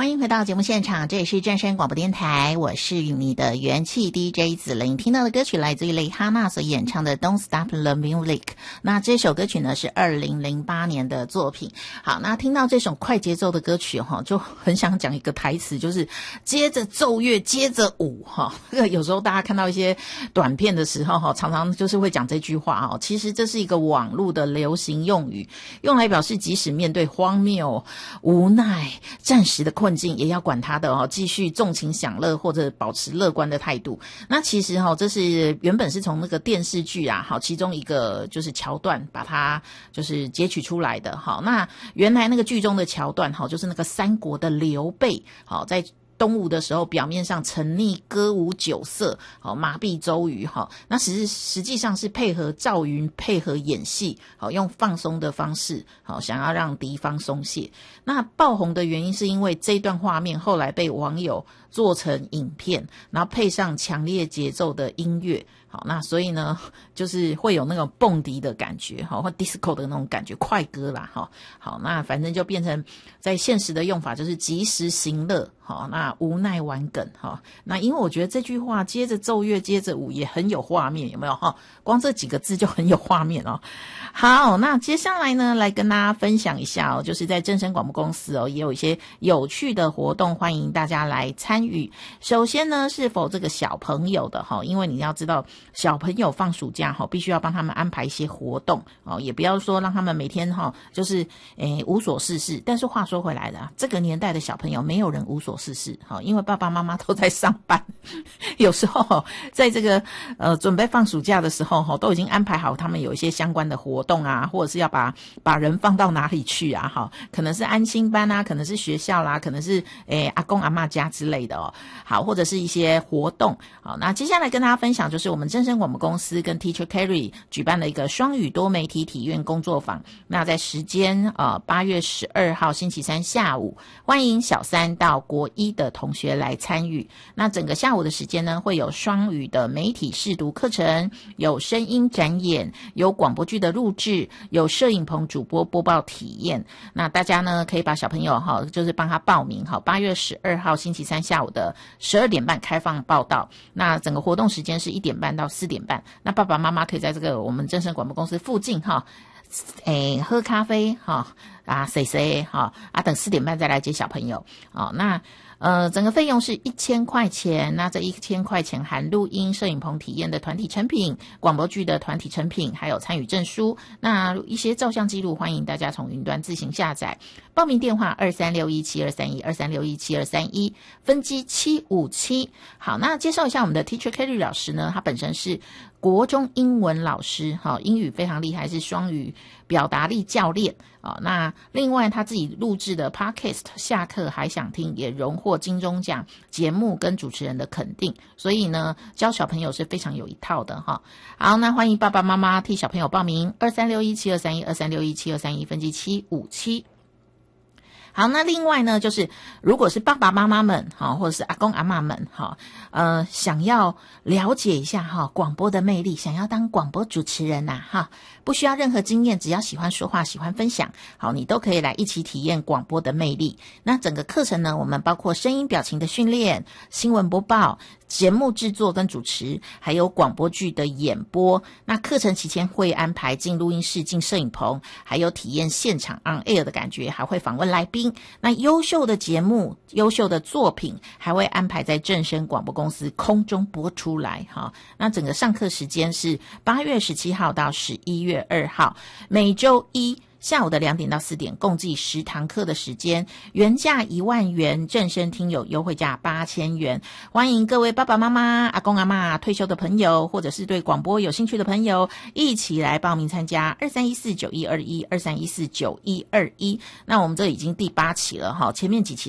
欢迎回到节目现场，这里是正声广播电台，我是你的元气 DJ 子琳。听到的歌曲来自于蕾哈娜所演唱的 Don't Stop the Music。 那这首歌曲呢是2008年的作品。好，那听到这种快节奏的歌曲就很想讲一个台词，就是接着奏乐接着舞有时候大家看到一些短片的时候常常就是会讲这句话其实这是一个网络的流行用语，用来表示即使面对荒谬、无奈、暂时的困境，也要管他的继续纵情享乐或者保持乐观的态度。那其实这是原本是从那个电视剧其中一个就是桥段把它就是截取出来的。那原来那个剧中的桥段就是那个三国的刘备在东吴的时候，表面上沉溺歌舞酒色，麻痹周瑜，那实际上是配合赵云配合演戏，用放松的方式，想要让敌方松懈。那爆红的原因是因为这段画面后来被网友做成影片，然后配上强烈节奏的音乐，那所以呢就是会有那种蹦迪的感觉或 disco 的那种感觉，快歌啦。好，那反正就变成在现实的用法就是及时行乐，那无奈玩梗。那因为我觉得这句话接着奏乐接着舞也很有画面，有没有光这几个字就很有画面好，那接下来呢来跟大家分享一下就是在正声广播公司也有一些有趣的活动，欢迎大家来参与。首先呢是否这个小朋友的因为你要知道小朋友放暑假必须要帮他们安排一些活动也不要说让他们每天就是无所事事。但是话说回来了，这个年代的小朋友没有人无所事事因为爸爸妈妈都在上班有时候在这个准备放暑假的时候都已经安排好他们有一些相关的活动或者是要把人放到哪里去可能是安心班可能是学校啦，可能是阿公阿嬷家之类的好，或者是一些活动。好，那接下来跟大家分享就是我们正声广播公司跟 Teacher Carry 举办了一个双语多媒体体验工作坊。那在时间8月12号星期三下午，欢迎小3到国1的同学来参与。那整个下午的时间呢，会有双语的媒体试读课程，有声音展演，有广播剧的录制，有摄影棚主播播报体验。那大家呢可以把小朋友就是帮他报名8月12号星期三下午的12点半开放报到。那整个活动时间是1点半到4点半。那爸爸妈妈可以在这个我们正声广播公司附近喝咖啡谁等4点半再来接小朋友那整个费用是1000块钱。那这1000块钱含录音、摄影棚体验的团体成品、广播剧的团体成品，还有参与证书。那一些照相记录，欢迎大家从云端自行下载。报名电话23617231 23617231，分机757。好，那介绍一下我们的 Teacher Kelly 老师呢，他本身是国中英文老师英语非常厉害，是双语表达力教练那另外他自己录制的 Podcast 下课还想听也荣获金钟奖节目跟主持人的肯定，所以呢教小朋友是非常有一套的好，那欢迎爸爸妈妈替小朋友报名23617231 23617231，分机757。好，那另外呢就是如果是爸爸妈妈们或者是阿公阿嬷们想要了解一下广播的魅力，想要当广播主持人不需要任何经验，只要喜欢说话喜欢分享你都可以来一起体验广播的魅力。那整个课程呢，我们包括声音表情的训练、新闻播报、节目制作跟主持，还有广播剧的演播。那课程期间会安排进录音室、进摄影棚，还有体验现场 on air 的感觉，还会访问来宾。那优秀的节目、优秀的作品还会安排在正声广播公司空中播出来那整个上课时间是8月17号到11月2号，每周一下午的2点到4点，共计10堂课的时间，原价1万元，正声听友优惠价8000元。欢迎各位爸爸妈妈、阿公阿嬷、退休的朋友，或者是对广播有兴趣的朋友，一起来报名参加23149121 23149121。那我们这已经第8期了前面几期